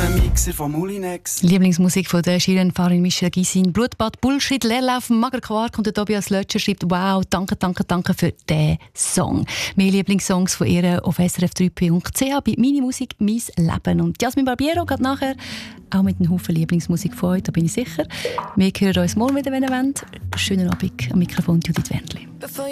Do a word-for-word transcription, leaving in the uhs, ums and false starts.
ein Mixer von Mulinex. Lieblingsmusik von der Skirennfahrerin Michelle Gysin. Blutbad, Bullshit, Leerlauf, Mager Quark und der Tobias Lötscher schreibt «Wow, danke, danke, danke für diesen Song». Mehr Lieblingssongs von ihr auf s r f drei punkt c h bei «Meine Musik, mein Leben». Und Jasmin Barbiero geht nachher auch mit einem Haufen Lieblingsmusik von euch, da bin ich sicher. Wir hören uns morgen wieder, wenn ihr wollt. Schönen Abend am Mikrofon, Judith Wendli.